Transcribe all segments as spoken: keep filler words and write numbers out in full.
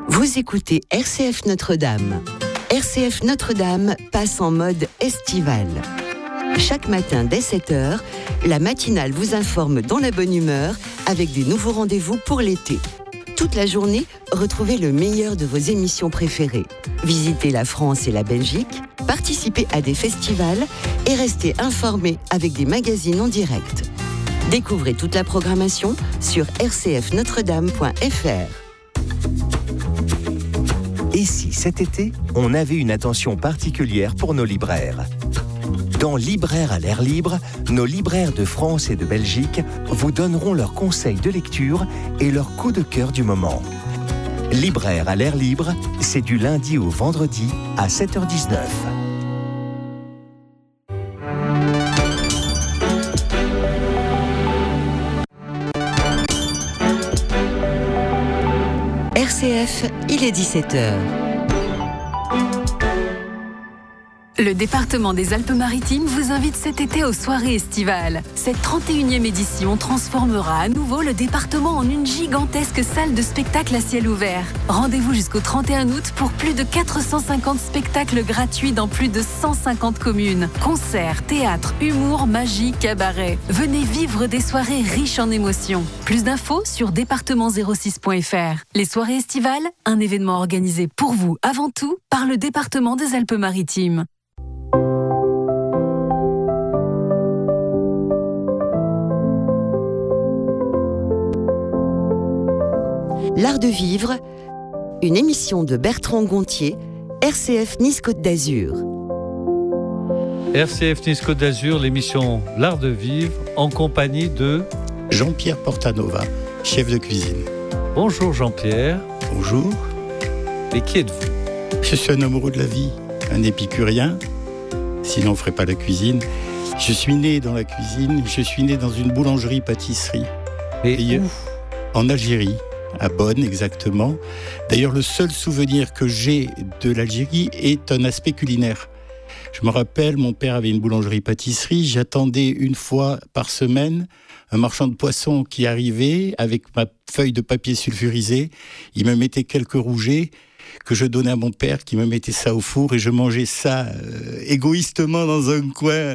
Vous écoutez R C F Notre-Dame. R C F Notre-Dame passe en mode estival. Chaque matin dès sept heures, la matinale vous informe dans la bonne humeur avec des nouveaux rendez-vous pour l'été. Toute la journée, retrouvez le meilleur de vos émissions préférées. Visitez la France et la Belgique, participez à des festivals et restez informés avec des magazines en direct. Découvrez toute la programmation sur r c f notre dame point f r. Et si cet été, on avait une attention particulière pour nos libraires ? Dans Libraires à l'air libre, nos libraires de France et de Belgique vous donneront leurs conseils de lecture et leurs coups de cœur du moment. Libraires à l'air libre, c'est du lundi au vendredi à sept heures dix-neuf. R C F, il est dix-sept heures. Le département des Alpes-Maritimes vous invite cet été aux soirées estivales. Cette trente et unième édition transformera à nouveau le département en une gigantesque salle de spectacle à ciel ouvert. Rendez-vous jusqu'au trente et un août pour plus de quatre cent cinquante spectacles gratuits dans plus de cent cinquante communes. Concerts, théâtre, humour, magie, cabaret. Venez vivre des soirées riches en émotions. Plus d'infos sur département zéro six point f r. Les soirées estivales, un événement organisé pour vous avant tout par le département des Alpes-Maritimes. L'Art de vivre, une émission de Bertrand Gontier, R C F Nice-Côte d'Azur. R C F Nice-Côte d'Azur, l'émission L'Art de vivre, en compagnie de Jean-Pierre Portanova, chef de cuisine. Bonjour Jean-Pierre. Bonjour. Et qui êtes-vous ? Je suis un amoureux de la vie, un épicurien, sinon on ne ferait pas la cuisine. Je suis né dans la cuisine, je suis né dans une boulangerie-pâtisserie. Et, Et où ? En Algérie. À Bonn, exactement. D'ailleurs, le seul souvenir que j'ai de l'Algérie est un aspect culinaire. Je me rappelle, mon père avait une boulangerie-pâtisserie. J'attendais une fois par semaine un marchand de poissons qui arrivait avec ma feuille de papier sulfurisé. Il me mettait quelques rougets que je donnais à mon père, qui me mettait ça au four, et je mangeais ça euh, égoïstement dans un coin.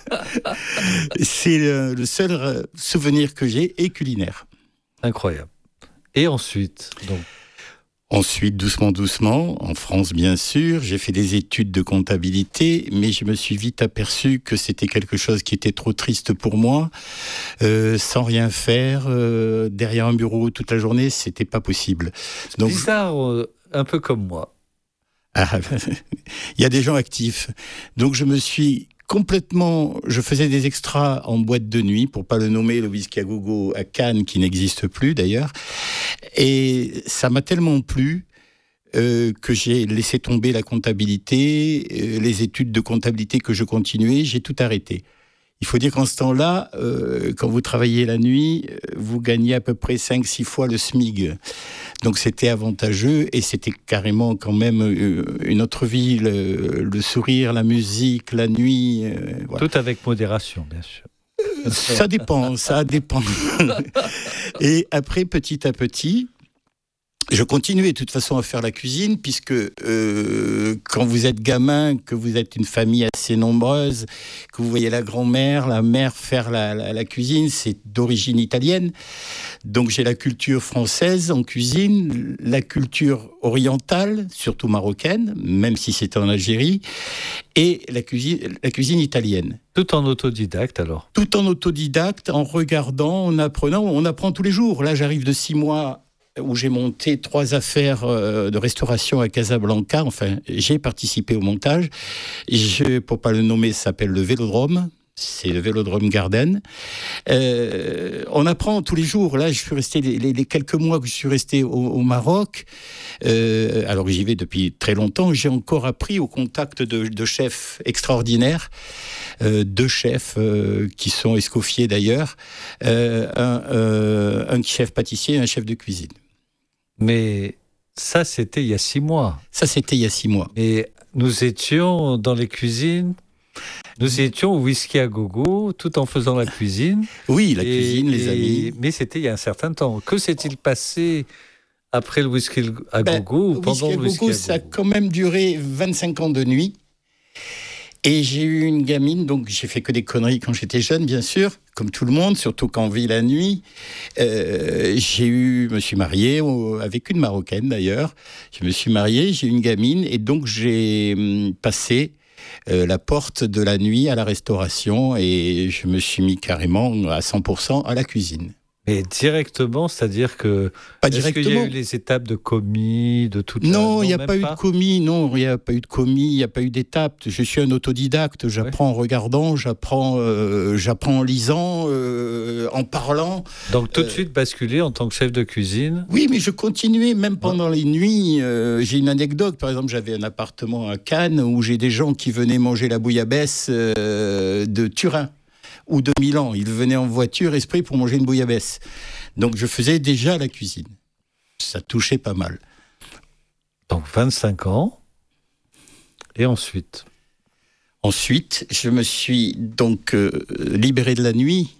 C'est le, le seul euh, souvenir que j'ai, et culinaire. Incroyable. Et ensuite, donc Ensuite, doucement, doucement, en France bien sûr, j'ai fait des études de comptabilité, mais je me suis vite aperçu que c'était quelque chose qui était trop triste pour moi. Euh, sans rien faire, euh, derrière un bureau toute la journée, c'était pas possible. C'est Donc, bizarre, euh, un peu comme moi. Ah, il y a des gens actifs. Donc je me suis complètement, je faisais des extras en boîte de nuit, pour pas le nommer, le whisky à gogo à Cannes, qui n'existe plus d'ailleurs. Et ça m'a tellement plu euh, que j'ai laissé tomber la comptabilité, euh, les études de comptabilité que je continuais, j'ai tout arrêté. Il faut dire qu'en ce temps-là, euh, quand vous travaillez la nuit, vous gagnez à peu près cinq six fois le SMIG. Donc c'était avantageux, et c'était carrément quand même une autre vie, le, le sourire, la musique, la nuit. Euh, voilà. Tout avec modération, bien sûr. Ça dépend, ça dépend. Et après, petit à petit, je continuais de toute façon à faire la cuisine, puisque euh, quand vous êtes gamin, que vous êtes une famille assez nombreuse, que vous voyez la grand-mère, la mère faire la, la, la cuisine, c'est d'origine italienne. Donc j'ai la culture française en cuisine, la culture orientale, surtout marocaine, même si c'était en Algérie, et la cuisine, la cuisine italienne. Tout en autodidacte alors ? Tout en autodidacte, en regardant, en apprenant. On apprend tous les jours. Là, j'arrive de six mois où j'ai monté trois affaires de restauration à Casablanca. Enfin, j'ai participé au montage. Je, pour pas le nommer, ça s'appelle le Vélodrome. C'est le Vélodrome Garden. Euh, on apprend tous les jours. Là, je suis resté les, les, les quelques mois que je suis resté au, au Maroc. Euh, alors j'y vais depuis très longtemps. J'ai encore appris au contact de, de chefs extraordinaires, euh, deux chefs euh, qui sont escoffiers d'ailleurs, euh, un, euh, un chef pâtissier et un chef de cuisine. Mais ça, c'était il y a six mois. Ça, c'était il y a six mois. Et nous étions dans les cuisines. Nous étions au whisky à gogo, tout en faisant la cuisine. Oui, la et, cuisine, les et, amis. Mais c'était il y a un certain temps. Que s'est-il passé après le whisky à ben, gogo ou pendant le whisky à gogo? Ça a quand même duré vingt-cinq ans de nuit. Et j'ai eu une gamine, donc j'ai fait que des conneries quand j'étais jeune, bien sûr, comme tout le monde, surtout quand on vit la nuit. Euh, j'ai eu, je me suis marié au, avec une Marocaine d'ailleurs. Je me suis marié, j'ai eu une gamine, et donc j'ai hum, passé euh, la porte de la nuit à la restauration, et je me suis mis carrément à cent pour cent à la cuisine. Mais directement, c'est-à-dire que... Pas Est-ce directement. qu'il y a eu les étapes de commis, de toute Non, il n'y a même pas eu de commis, non, il n'y a pas eu de commis, il n'y a pas eu d'étapes. Je suis un autodidacte, j'apprends ouais. en regardant, j'apprends, euh, j'apprends en lisant, euh, en parlant. Donc tout de euh, suite basculer en tant que chef de cuisine? Oui, mais je continuais même pendant ouais. les nuits. Euh, j'ai une anecdote, par exemple, j'avais un appartement à Cannes où j'ai des gens qui venaient manger la bouillabaisse euh, de Turin ou de Milan. Ils venaient en voiture exprès pour manger une bouillabaisse. Donc je faisais déjà la cuisine. Ça touchait pas mal. Donc vingt-cinq ans. Et ensuite? Ensuite, je me suis donc euh, libéré de la nuit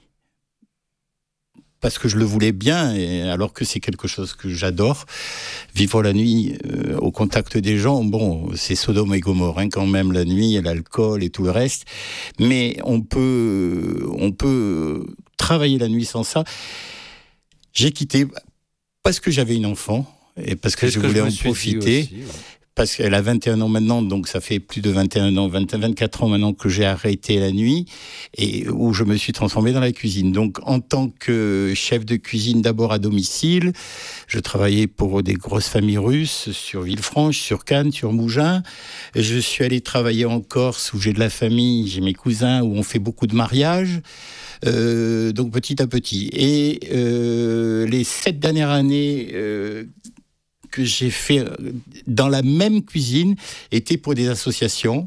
parce que je le voulais bien, et alors que c'est quelque chose que j'adore. Vivre la nuit euh, au contact des gens, bon, c'est Sodome et Gomorrhe hein, quand même, la nuit, et l'alcool et tout le reste. Mais on peut, on peut travailler la nuit sans ça. J'ai quitté parce que j'avais une enfant et parce que c'est je que voulais je en profiter. Aussi, ouais. Parce qu'elle a vingt et un ans maintenant, donc ça fait plus de vingt et un ans, vingt, vingt-quatre ans maintenant que j'ai arrêté la nuit et où je me suis transformé dans la cuisine. Donc en tant que chef de cuisine d'abord à domicile, je travaillais pour des grosses familles russes sur Villefranche, sur Cannes, sur Mougins. Je suis allé travailler en Corse où j'ai de la famille, j'ai mes cousins où on fait beaucoup de mariages. Euh, donc petit à petit. Et euh, les sept dernières années euh, que j'ai fait dans la même cuisine étaient pour des associations.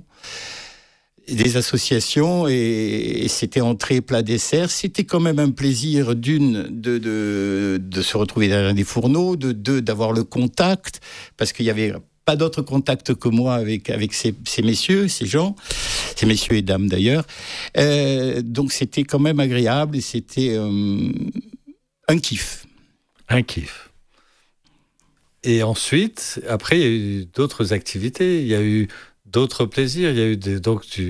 Des associations et, et c'était entrée, plat, dessert. C'était quand même un plaisir d'une de, de, de se retrouver derrière des fourneaux, de deux d'avoir le contact, parce qu'il y avait pas d'autre contact que moi avec, avec ces, ces messieurs, ces gens, ces messieurs et dames d'ailleurs. Euh, donc c'était quand même agréable et c'était euh, un kiff. Un kiff. Et ensuite, après, il y a eu d'autres activités, il y a eu d'autres plaisirs, il y a eu des, donc tu,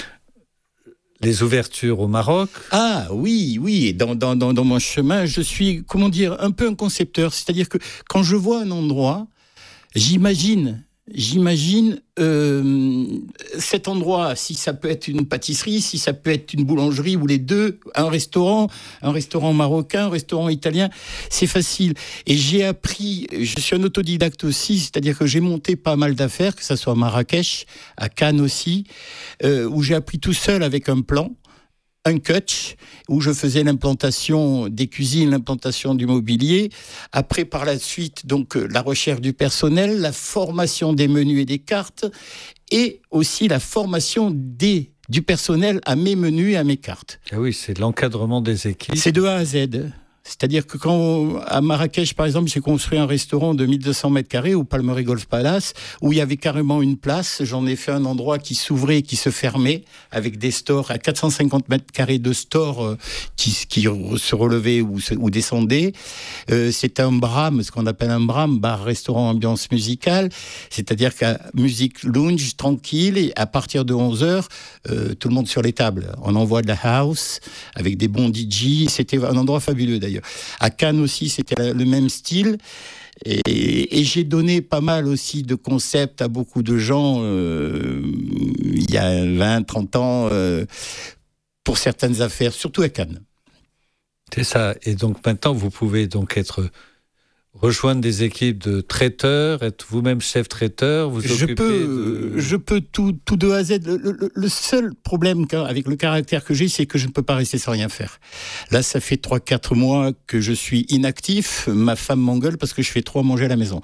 les ouvertures au Maroc. Ah oui, oui, dans, dans, dans, dans mon chemin, je suis, comment dire, un peu un concepteur. C'est-à-dire que quand je vois un endroit, J'imagine, j'imagine euh, cet endroit, si ça peut être une pâtisserie, si ça peut être une boulangerie ou les deux, un restaurant, un restaurant marocain, un restaurant italien, c'est facile. Et j'ai appris, je suis un autodidacte aussi, c'est-à-dire que j'ai monté pas mal d'affaires, que ça soit à Marrakech, à Cannes aussi, euh, où j'ai appris tout seul avec un plan. Un coach où je faisais l'implantation des cuisines, l'implantation du mobilier. Après, par la suite, donc la recherche du personnel, la formation des menus et des cartes, et aussi la formation des, du personnel à mes menus et à mes cartes. Ah oui, c'est l'encadrement des équipes. C'est de A à Z. C'est-à-dire que quand, à Marrakech, par exemple, j'ai construit un restaurant de mille deux cents mètres carrés au Palmeraie Golf Palace, où il y avait carrément une place. J'en ai fait un endroit qui s'ouvrait et qui se fermait, avec des stores à quatre cent cinquante mètres carrés de stores euh, qui, qui se relevaient ou, ou descendaient. Euh, c'est un Bram, ce qu'on appelle un Bram, bar, restaurant, ambiance musicale. C'est-à-dire qu'à musique lounge, tranquille, et à partir de onze heures, euh, tout le monde sur les tables. On envoie de la house, avec des bons D J. C'était un endroit fabuleux, d'ailleurs. À Cannes aussi, c'était le même style. Et, et j'ai donné pas mal aussi de concepts à beaucoup de gens euh, il y a vingt, trente ans euh, pour certaines affaires, surtout à Cannes. C'est ça. Et donc maintenant, vous pouvez donc être... rejoindre des équipes de traiteurs, être vous-même chef traiteur, vous je occuper peux, de... Je peux tout, tout de A à Z. Le, le, le seul problème avec le caractère que j'ai, c'est que je ne peux pas rester sans rien faire. Là, ça fait trois quatre mois que je suis inactif. Ma femme m'engueule parce que je fais trop à manger à la maison.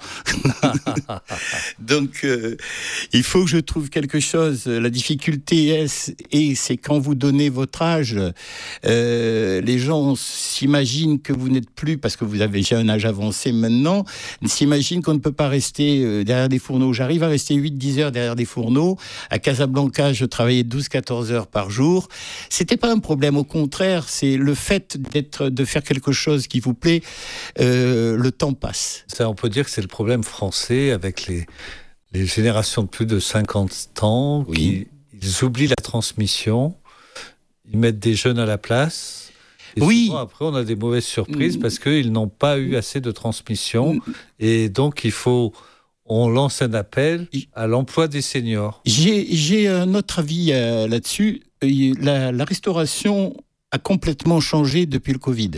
Donc, euh, il faut que je trouve quelque chose. La difficulté est, et c'est quand vous donnez votre âge, euh, les gens s'imaginent que vous n'êtes plus, parce que vous avez déjà un âge avancé, maintenant s'imaginent qu'on ne peut pas rester euh, derrière des fourneaux. J'arrive à rester huit dix heures derrière des fourneaux. À Casablanca, je travaillais douze quatorze heures par jour. C'était pas un problème. Au contraire, c'est le fait d'être, de faire quelque chose qui vous plaît. Euh, le temps passe. Ça, on peut dire que c'est le problème français avec les, les générations de plus de cinquante ans. Oui. Qui, ils oublient la transmission. Ils mettent des jeunes à la place. Et oui. souvent, après, on a des mauvaises surprises parce qu'ils n'ont pas eu assez de transmission. Et donc, il faut... On lance un appel à l'emploi des seniors. J'ai, j'ai un autre avis euh, là-dessus. La, la restauration a complètement changé depuis le Covid.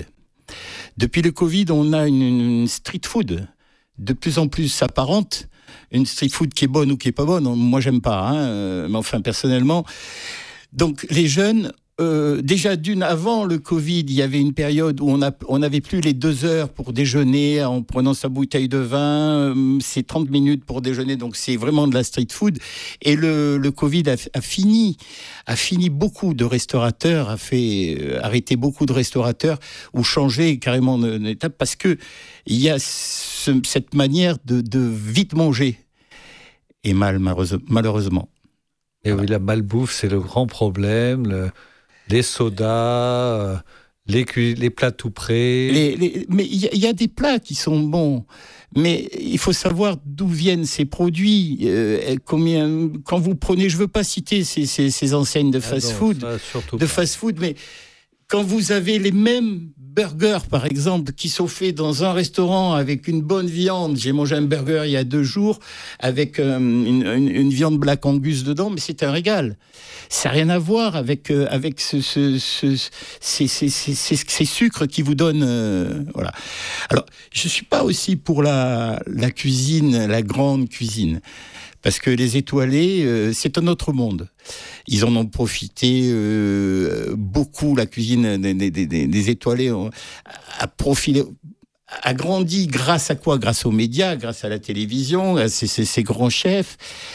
Depuis le Covid, on a une, une street food de plus en plus apparente. Une street food qui est bonne ou qui est pas bonne. Moi, j'aime pas, hein, mais enfin, personnellement. Donc, les jeunes... Euh, déjà d'une avant le Covid, il y avait une période où on a, on n'avait plus les deux heures pour déjeuner en prenant sa bouteille de vin. Euh, c'est trente minutes pour déjeuner, donc c'est vraiment de la street food. Et le, le Covid a, a fini, a fini beaucoup de restaurateurs, a fait euh, arrêter beaucoup de restaurateurs ou changer carrément d'étape parce que il y a ce, cette manière de, de vite manger et mal malheureusement. Et voilà. Oui, la malbouffe, c'est le grand problème. Le... Les sodas, les, cu- les plats tout prêts. Les, les, mais il y, y a des plats qui sont bons. Mais il faut savoir d'où viennent ces produits. Euh, combien, quand vous prenez, je ne veux pas citer ces, ces, ces enseignes de fast-food, ah de fast-food, mais quand vous avez les mêmes burgers, par exemple, qui sont faits dans un restaurant avec une bonne viande. J'ai mangé un burger il y a deux jours avec euh, une, une, une viande Black Angus dedans, mais c'est un régal. Ça n'a rien à voir avec, euh, avec ce, ce, ce, ces, ces, ces, ces, ces sucres qui vous donnent... Euh, voilà. Alors, je ne suis pas aussi pour la, la cuisine, la grande cuisine. Parce que les étoilés, euh, c'est un autre monde. Ils en ont profité euh, beaucoup, la cuisine des, des, des, des étoilés a, a profilé, a grandi grâce à quoi ? Grâce aux médias, grâce à la télévision, à ces, ces, ces grands chefs.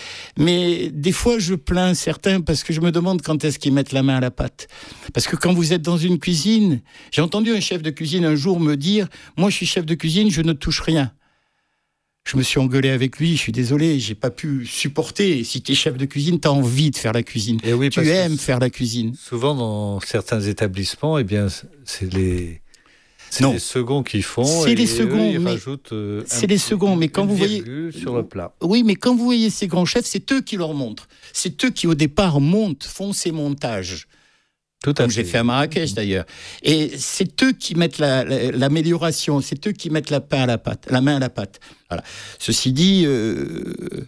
Mais des fois, je plains certains parce que je me demande quand est-ce qu'ils mettent la main à la pâte. Parce que quand vous êtes dans une cuisine, j'ai entendu un chef de cuisine un jour me dire « Moi, je suis chef de cuisine, je ne touche rien ». Je me suis engueulé avec lui, je suis désolé, j'ai pas pu supporter. Si tu es chef de cuisine, tu as envie de faire la cuisine. Et oui, tu aimes faire la cuisine. Souvent, dans certains établissements, eh bien, c'est les, c'est les seconds qui font. C'est et les seconds, eux, ils mais rajoutent euh, c'est les seconds, mais quand vous voyez sur le plat. Oui, mais quand vous voyez ces grands chefs, c'est eux qui leur montrent. C'est eux qui au départ montent, font ces montages. Tout Comme j'ai fait à Marrakech d'ailleurs. Et c'est eux qui mettent la, la, l'amélioration, c'est eux qui mettent la, pain à la, pâte, la main à la pâte. Voilà. Ceci dit, euh,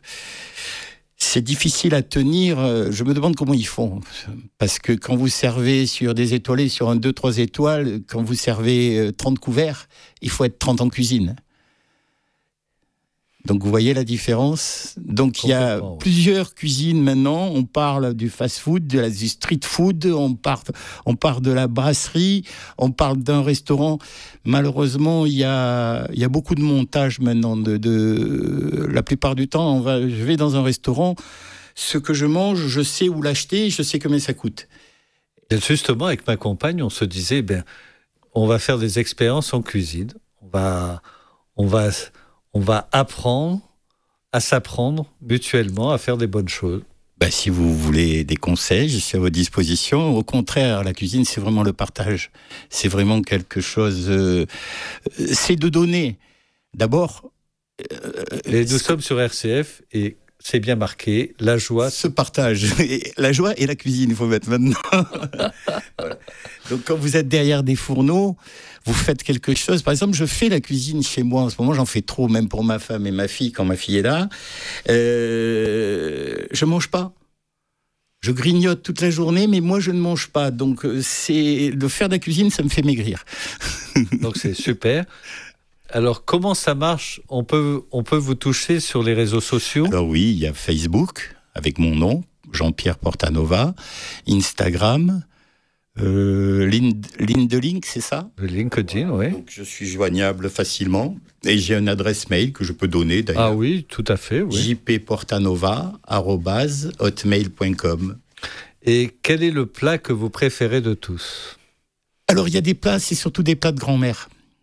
c'est difficile à tenir. Je me demande comment ils font. Parce que quand vous servez sur des étoilés, sur un deux trois étoiles, quand vous servez trente couverts, il faut être trente en cuisine. Donc vous voyez la différence. Donc il y a oui. plusieurs cuisines maintenant. On parle du fast-food, de la, du street-food, on parle, on parle de la brasserie, on parle d'un restaurant. Malheureusement, il y a, il y a beaucoup de montage maintenant. De, de, la plupart du temps, on va, je vais dans un restaurant, ce que je mange, je sais où l'acheter, je sais combien ça coûte. Et justement, avec ma compagne, on se disait, ben, on va faire des expériences en cuisine. On va... On va On va apprendre à s'apprendre mutuellement, à faire des bonnes choses. Ben, si vous voulez des conseils, je suis à votre disposition. Au contraire, la cuisine, c'est vraiment le partage. C'est vraiment quelque chose... Euh, c'est de donner. D'abord... Euh, et nous sommes sur R C F et c'est bien marqué, la joie... Se partage. La joie et la cuisine, il faut mettre maintenant. Voilà. Donc quand vous êtes derrière des fourneaux, vous faites quelque chose. Par exemple, je fais la cuisine chez moi. En ce moment, j'en fais trop, même pour ma femme et ma fille, quand ma fille est là. Euh, je mange pas. Je grignote toute la journée, mais moi, je ne mange pas. Donc, c'est de faire de la cuisine, ça me fait maigrir. Donc, c'est super. Alors, comment ça marche ? On peut, on peut vous toucher sur les réseaux sociaux ? Alors oui, il y a Facebook, avec mon nom, Jean-Pierre Portanova, Instagram... Euh, LinkedIn, c'est ça ? LinkedIn, oui. Donc je suis joignable facilement et j'ai une adresse mail que je peux donner d'ailleurs. Ah oui, tout à fait, oui. j p portanova arobase hotmail point com. Et quel est le plat que vous préférez de tous ? Alors il y a des plats, c'est surtout des plats de grand-mère.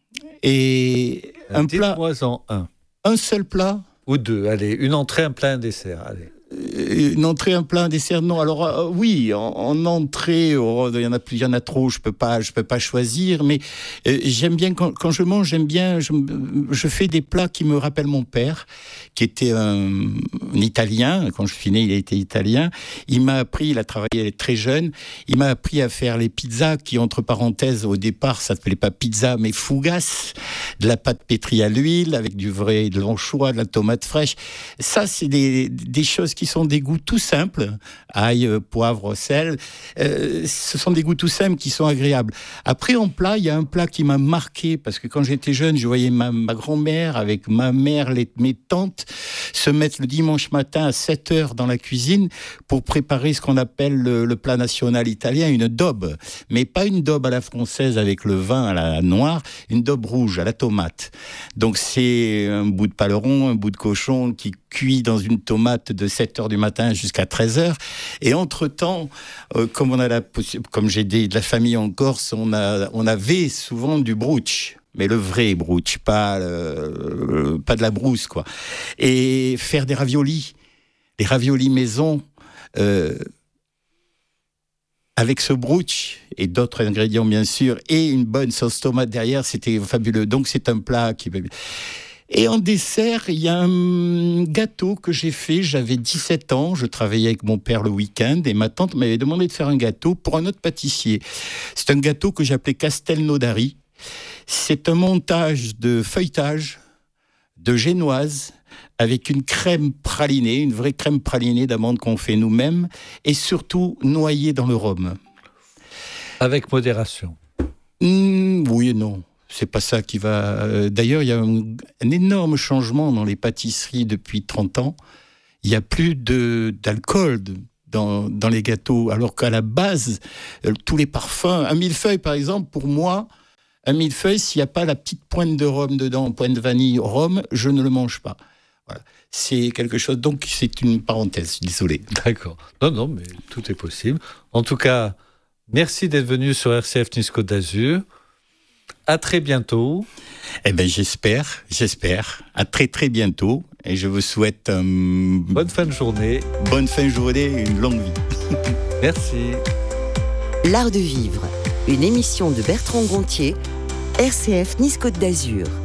Et un plat. Dites-moi-en un. Un seul plat. Ou deux, allez, une entrée, un plat, un dessert, allez. Une entrée, un plat, un dessert, non. Alors euh, oui, en, en entrée, oh, il y en a plus, il y en a trop. Je peux pas, je peux pas choisir. Mais euh, j'aime bien quand, quand je mange, j'aime bien. Je, je fais des plats qui me rappellent mon père, qui était un, un Italien. Quand je suis né, il a été italien. Il m'a appris. Il a travaillé très jeune. Il m'a appris à faire les pizzas, qui entre parenthèses, au départ, ça s'appelait pas pizza, mais fougasse, de la pâte pétrie à l'huile avec du vrai, de l'anchois, de la tomate fraîche. Ça, c'est des, des choses qui qui sont des goûts tout simples, ail, poivre, sel, euh, ce sont des goûts tout simples qui sont agréables. Après, en plat, il y a un plat qui m'a marqué, parce que quand j'étais jeune, je voyais ma, ma grand-mère avec ma mère, les, mes tantes, se mettre le dimanche matin à sept heures dans la cuisine pour préparer ce qu'on appelle le, le plat national italien, une daube. Mais pas une daube à la française avec le vin à la noire, une daube rouge à la tomate. Donc c'est un bout de paleron, un bout de cochon qui cuit dans une tomate de sept heures du matin jusqu'à treize heures. Et entre-temps, euh, comme, on a la, comme j'ai des, de la famille en Corse, on, a, on avait souvent du brooch. Mais le vrai brooch, pas, euh, pas de la brousse, quoi. Et faire des raviolis, des raviolis maison, euh, avec ce brooch et d'autres ingrédients, bien sûr, et une bonne sauce tomate derrière, c'était fabuleux. Donc, c'est un plat qui... Et en dessert, il y a un gâteau que j'ai fait, j'avais dix-sept ans, je travaillais avec mon père le week-end et ma tante m'avait demandé de faire un gâteau pour un autre pâtissier. C'est un gâteau que j'appelais Castelnaudary. C'est un montage de feuilletage, de génoise, avec une crème pralinée, une vraie crème pralinée d'amande qu'on fait nous-mêmes, et surtout noyée dans le rhum. Avec modération. Mmh, oui et non. C'est pas ça qui va... D'ailleurs, il y a un, un énorme changement dans les pâtisseries depuis trente ans. Il n'y a plus de, d'alcool dans, dans les gâteaux, alors qu'à la base, tous les parfums... Un millefeuille, par exemple, pour moi, un millefeuille, s'il n'y a pas la petite pointe de rhum dedans, pointe de vanille, rhum, je ne le mange pas. Voilà. C'est quelque chose... Donc, c'est une parenthèse, désolé. D'accord. Non, non, mais tout est possible. En tout cas, merci d'être venu sur R C F Nice Côte d'Azur. À très bientôt. Eh bien, j'espère, j'espère. À très, très bientôt. Et je vous souhaite... Euh, bonne fin de journée. Bonne fin de journée et une longue vie. Merci. L'art de vivre, une émission de Bertrand Gontier, R C F Nice Côte d'Azur.